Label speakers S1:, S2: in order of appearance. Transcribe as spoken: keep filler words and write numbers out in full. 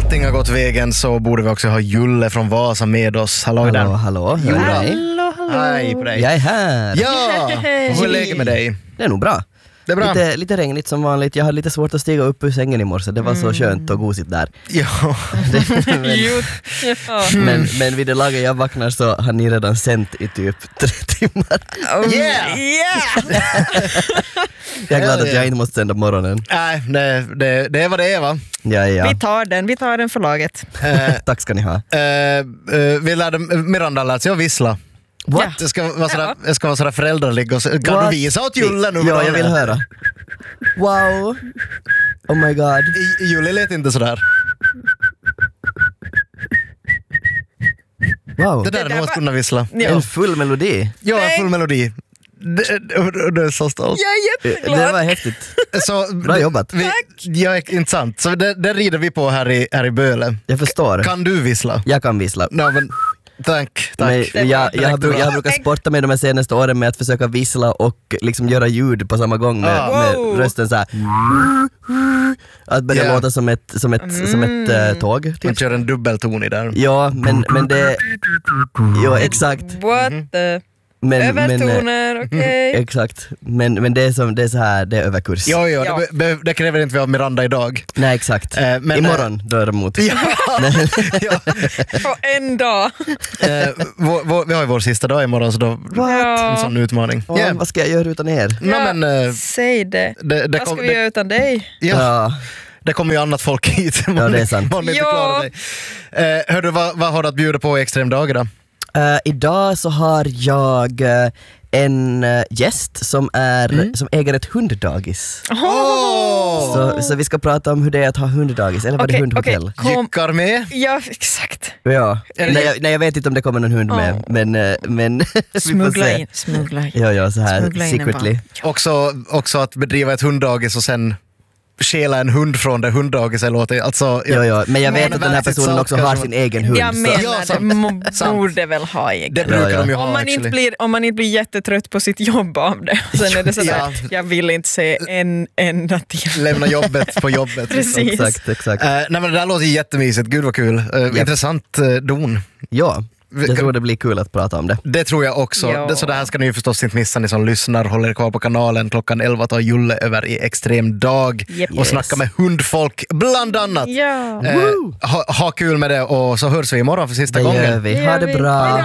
S1: allting har gått vägen så borde vi också ha Julle från Vasa med oss. Hallå,
S2: hallå,
S1: där.
S2: hallå.
S1: Julle.
S3: Hallå, hallå.
S1: Hej på dig.
S2: Jag är här.
S1: Ja, hur är läget med dig?
S2: Det är nog bra.
S1: Det är bra.
S2: Lite, lite regnigt som vanligt. Jag hade lite svårt att stiga upp ur sängen i morse. Det var så skönt och gosigt där.
S1: Ja.
S2: men,
S3: ja.
S2: men, men vid det laget jag vaknar så har ni redan sänt i typ tre timmar.
S3: Oh,
S1: Yeah!
S3: yeah.
S2: Jag är glad att jag inte måste sända på morgonen.
S1: Nej, det, det, det är vad det är, va?
S2: Ja, ja.
S3: Vi tar den, vi tar den för laget.
S1: Eh,
S2: Tack ska ni ha.
S1: eh, eh, vi lärde, Miranda lärde sig att vissla.
S2: What?
S1: Det ska vara sådär, det ska vara sådär föräldralig och så, kan
S2: What?
S1: du visa åt Julle nu?
S2: Ja, jag vill höra. Wow. Oh my god.
S1: I- Julle lät inte sådär.
S2: Wow.
S1: Det där
S3: Det
S1: är
S3: där
S1: nog att
S3: var-
S1: kunna vissla.
S3: Ja.
S2: En full melodi.
S1: Ja, en
S3: Nej.
S1: full melodi. Det, det, det är så stolt.
S3: Jag är
S2: Det
S3: jätteglad.
S2: var häftigt.
S1: Så,
S2: Bra jobbat.
S1: Vi, ja, inte sant. Så det, det rider vi på här i, här i Böle.
S2: Jag förstår.
S1: Kan du vissla?
S2: Jag kan vissla.
S1: No, men, tack, tack.
S2: Men
S3: Det var
S2: jag, jag, har,
S1: direkt bra.
S2: jag har brukat sporta med de här senaste åren med att försöka vissla och liksom göra ljud på samma gång med,
S1: Ah.
S2: med
S3: Wow.
S2: rösten så här. Att börja
S1: Yeah.
S2: låta som ett, som ett, som ett eh, tåg.
S1: Man
S2: Typ.
S1: kör en dubbelton i där.
S2: Ja, men, men det... Ja, exakt.
S3: What the...
S2: Men, men, eh,
S3: Övertoner, okej.
S2: exakt. Men, men det, är som, det är så här, det är överkurs.
S1: Jo, jo,
S3: Ja.
S1: det, be, det kräver inte vi av Miranda idag.
S2: Nej, exakt.
S1: Eh, men,
S2: Imorgon, då är det emot.
S1: Ja, ja.
S3: På en dag.
S1: Eh, vår, vår, vi har ju vår sista dag imorgon så då en
S3: Ja.
S1: sån utmaning.
S2: Åh,
S1: Yeah.
S2: Vad ska jag göra utan er?
S1: No,
S3: Ja,
S1: men, eh,
S3: säg det.
S1: det, det,
S3: Vad
S1: kom,
S3: ska vi
S1: det,
S3: göra utan dig?
S1: ja,
S2: Ja.
S1: det kommer ju annat folk hit.
S2: Ja, det är sant.
S1: Man inte
S3: Ja.
S1: klarar dig. Eh, hördu, vad, vad har du att bjuda på i extremdagar då?
S2: Uh, idag så har jag uh, en uh, gäst som, är,
S1: Mm.
S2: som äger ett hunddagis.
S1: Åh!
S2: Så, så vi ska prata om hur det är att ha hunddagis, eller var det
S3: Okej,
S2: hundhotell?
S3: okej. Kom.
S1: Jyckar med?
S3: Ja, exakt.
S2: Ja.
S1: Eller-
S2: Nej, jag, nej, jag vet inte om det kommer någon hund med,
S3: Åh.
S2: men, uh, men vi får
S3: Smuggla
S2: se.
S3: in, smuggla in.
S2: Ja, ja, så här
S3: Smuggla in en
S2: secretly.
S3: valp.
S1: Också, också att bedriva ett hunddagis och sen stjäla en hund från det hunddagiset låter alltså...
S2: Ja, ja, men jag
S1: Men
S2: vet att den här
S1: värt sitt
S2: personen
S1: salt
S2: också har
S1: kanske
S2: sin
S1: man-
S2: egen hund.
S3: Jag
S2: så-
S3: menar,
S1: Ja,
S3: det
S1: sant.
S3: mo-
S1: Sant.
S3: borde väl ha
S1: Det
S3: egen.
S1: brukar
S2: Ja, ja.
S1: de ju ha
S3: Om man, inte
S1: actually.
S3: blir, om man inte blir jättetrött på sitt jobb av det. Sen är det sådär,
S1: Ja.
S3: jag vill inte se en enda till.
S1: Lämna jobbet på jobbet.
S3: Precis.
S2: Exakt, exakt.
S1: Eh, nej men det där låter jättemysigt, gud vad kul. Uh, Intressant uh, don.
S2: Ja, jag tror det blir kul att prata om det.
S1: Det tror jag också.
S3: Ja.
S1: Det, så det här ska ni ju förstås inte missa, ni som lyssnar. Håller kvar på kanalen. Klockan elva tar Julle över i extrem dag
S3: Yep.
S1: och
S2: Yes.
S1: snacka med hundfolk bland annat.
S3: Ja.
S1: Eh, ha, ha kul med det och så hörs vi imorgon för sista
S2: Det
S1: gången.
S2: gör vi.
S3: Det
S2: Ha
S3: gör
S2: det
S3: vi.
S2: bra.
S3: Hej då.